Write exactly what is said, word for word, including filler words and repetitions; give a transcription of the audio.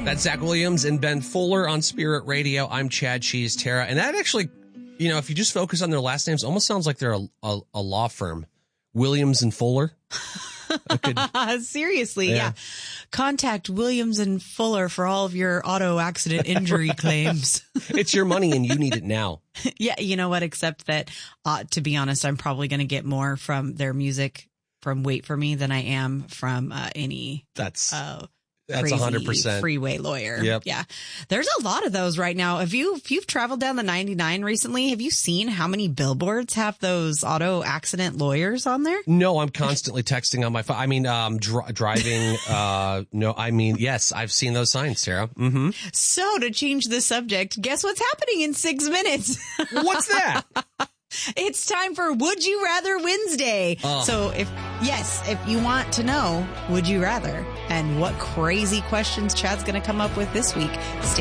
That's Zach Williams and Ben Fuller on Spirit Radio. I'm Chad Cheese Terra. And that actually, you know, if you just focus on their last names, almost sounds like they're a, a, a law firm. Williams and Fuller. Could, Seriously, yeah. yeah. Contact Williams and Fuller for all of your auto accident injury claims. It's your money and you need it now. Yeah, you know what? Except that, uh, to be honest, I'm probably going to get more from their music from Wait For Me than I am from uh, any That's uh, that's crazy one hundred percent freeway lawyer. Yep. Yeah, there's a lot of those right now. If you if you've traveled down the ninety-nine recently, have you seen how many billboards have those auto accident lawyers on there? No, I'm constantly texting on my phone. I mean, um, dr- driving. Uh, no, I mean, yes, I've seen those signs, Sarah. Mm-hmm. So to change the subject, guess what's happening in six minutes? What's that? It's time for Would You Rather Wednesday. Oh. So if, yes, if you want to know, would you rather? And what crazy questions Chad's going to come up with this week, stay